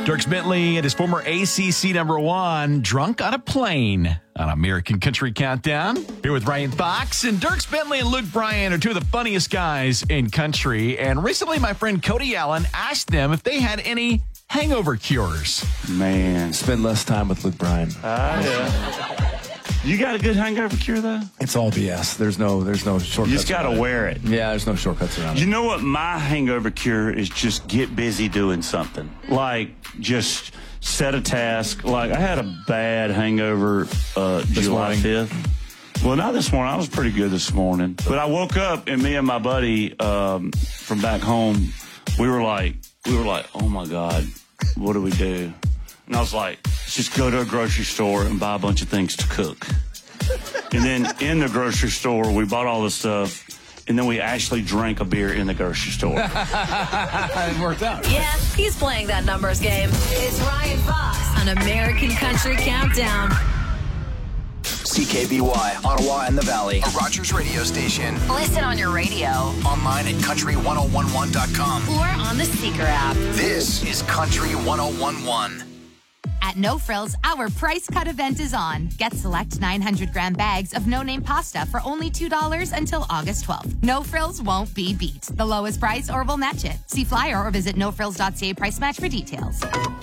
Dierks Bentley and his former ACC number one, Drunk on a Plane on American Country Countdown. Here with Ryan Fox, and Dierks Bentley and Luke Bryan are two of the funniest guys in country. And recently my friend Cody Allen asked them if they had any hangover cures. Man. Spend less time with Luke Bryan. Yeah. You got a good hangover cure, though? It's all BS. There's no shortcuts. You just got to wear it. Yeah, there's no shortcuts around it. You know what my hangover cure is? Just get busy doing something. Like, just set a task. Like, I had a bad hangover July 5th. Well, not this morning. I was pretty good this morning. But I woke up, and me and my buddy from back home, we were like, oh, my God, what do we do? And I was like, let's just go to a grocery store and buy a bunch of things to cook. And then in the grocery store, we bought all this stuff, and then we actually drank a beer in the grocery store. It worked out. Yeah, he's playing that numbers game. It's Ryan Fox on American Country Countdown. CKBY, Ottawa and the Valley, a Rogers radio station. Listen on your radio. Online at country1011.com. Or on the Seeker app. This is Country 1011. At No Frills, our price cut event is on. Get select 900-gram bags of no-name pasta for only $2 until August 12th. No Frills won't be beat. The lowest price or we'll match it. See flyer or visit nofrills.ca price match for details.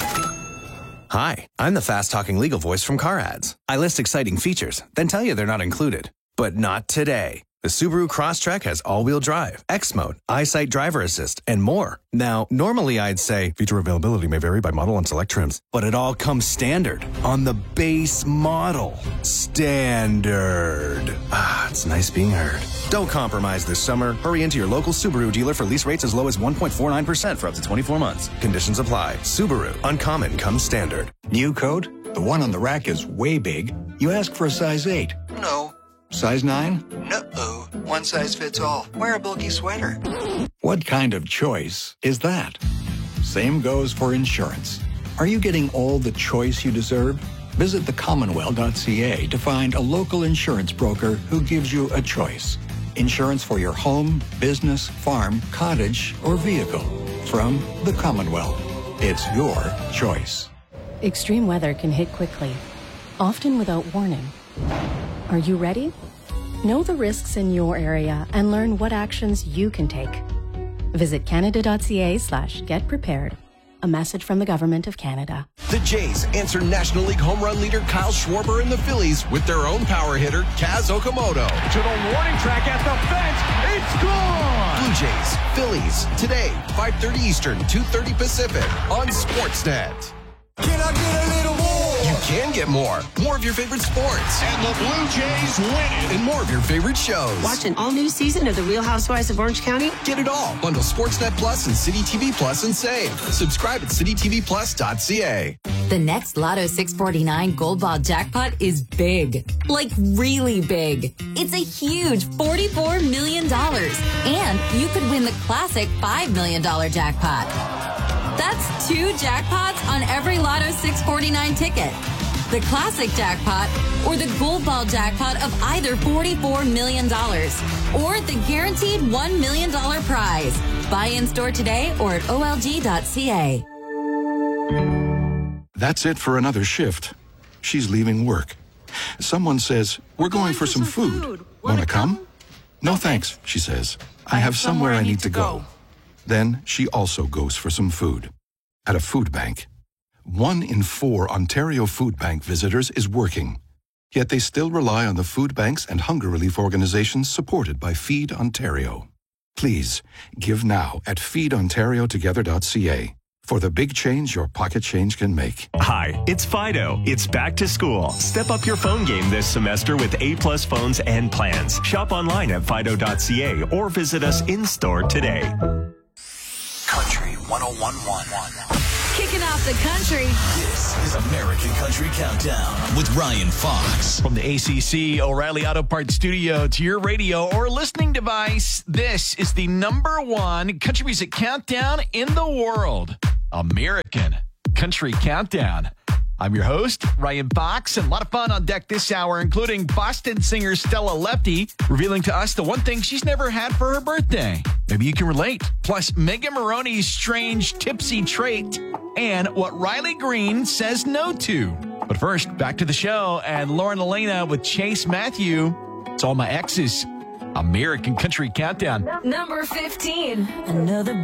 Hi, I'm the fast-talking legal voice from Car Ads. I list exciting features, then tell you they're not included. But not today. The Subaru Crosstrek has all-wheel drive, X-Mode, EyeSight driver assist, and more. Now, normally I'd say feature availability may vary by model and select trims, but it all comes standard on the base model. Standard. Ah, it's nice being heard. Don't compromise this summer. Hurry into your local Subaru dealer for lease rates as low as 1.49% for up to 24 months. Conditions apply. Subaru. Uncommon comes standard. New coat? The one on the rack is way big. You ask for a size 8. No. Size 9? No. One size fits all. Wear a bulky sweater. What kind of choice is that? Same goes for insurance. Are you getting all the choice you deserve? Visit thecommonwealth.ca to find a local insurance broker who gives you a choice. Insurance for your home, business, farm, cottage, or vehicle. From the Commonwealth. It's your choice. Extreme weather can hit quickly, often without warning. Are you ready? Know the risks in your area and learn what actions you can take. Visit canada.ca/getprepared. A message from the Government of Canada. The Jays answer National League home run leader Kyle Schwarber and the Phillies with their own power hitter, Kaz Okamoto. To the warning track at the fence. It's gone! Blue Jays, Phillies, today, 5:30 Eastern, 2:30 Pacific on Sportsnet. Can I get a little more? You can get more. More of your favorite sports. And the Blue Jays win it. And more of your favorite shows. Watch an all-new season of The Real Housewives of Orange County? Get it all. Bundle Sportsnet Plus and City TV Plus and save. Subscribe at citytvplus.ca. The next Lotto 649 Gold Ball jackpot is big. Like really big. It's a huge $44 million. And you could win the classic $5 million jackpot. That's 2 jackpots on every Lotto 649 ticket. The classic jackpot or the Gold Ball jackpot of either $44 million or the guaranteed $1 million prize. Buy in store today or at olg.ca. That's it for another shift. She's leaving work. Someone says, we're going for some food. Want to come? No thanks, she says. I have somewhere I need to go. Then she also goes for some food at a food bank. 1 in 4 Ontario Food Bank visitors is working, yet they still rely on the food banks and hunger relief organizations supported by Feed Ontario. Please, give now at feedontariotogether.ca for the big change your pocket change can make. Hi, it's Fido. It's back to school. Step up your phone game this semester with A-plus phones and plans. Shop online at fido.ca or visit us in-store today. Country 1011. Kicking off the country. This is American Country Countdown with Ryan Fox. From the ACC O'Reilly Auto Parts studio to your radio or listening device, this is the #1 country music countdown in the world. American Country Countdown. I'm your host, Ryan Fox, and a lot of fun on deck this hour, including Boston singer Stella Lefty revealing to us the one thing she's never had for her birthday. Maybe you can relate. Plus, Megan Maroney's strange tipsy trait. and what Riley Green says no to. But first, back to the show and Lauren Elena with Chase Matthew. It's All My Exes. American Country Countdown. Number 15. Another